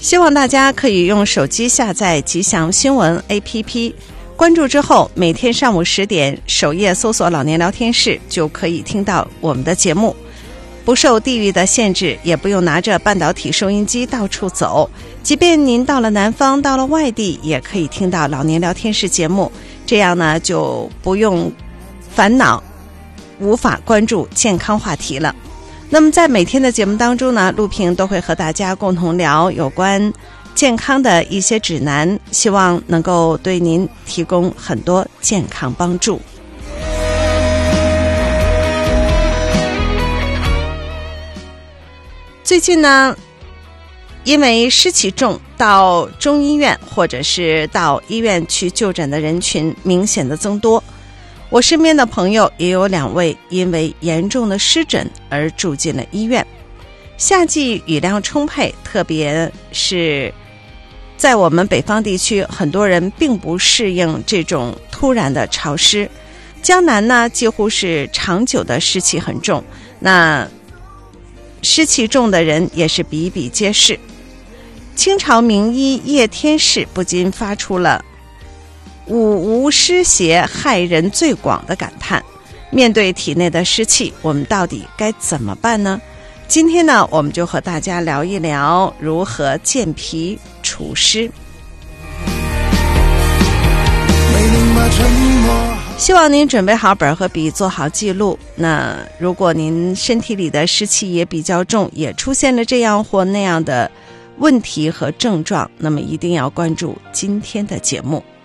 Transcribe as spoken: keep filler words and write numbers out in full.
希望大家可以用手机下载吉祥新闻 A P P， 关注之后每天上午十点首页搜索老年聊天室，就可以听到我们的节目，不受地域的限制，也不用拿着半导体收音机到处走，即便您到了南方，到了外地，也可以听到老年聊天室节目，这样呢就不用烦恼无法关注健康话题了。那么在每天的节目当中呢，陆平都会和大家共同聊有关健康的一些指南，希望能够对您提供很多健康帮助。最近呢，因为湿气重，到中医院或者是到医院去就诊的人群明显的增多。我身边的朋友也有两位因为严重的湿疹而住进了医院。夏季雨量充沛，特别是在我们北方地区，很多人并不适应这种突然的潮湿。江南呢，几乎是长久的湿气很重，那湿气重的人也是比比皆是。清朝名医叶天士不禁发出了五无湿邪害人最广的感叹。面对体内的湿气，我们到底该怎么办呢？今天呢，我们就和大家聊一聊如何健脾除湿。希望您准备好本和笔，做好记录。那如果您身体里的湿气也比较重，也出现了这样或那样的问题和症状，那么一定要关注今天的节目。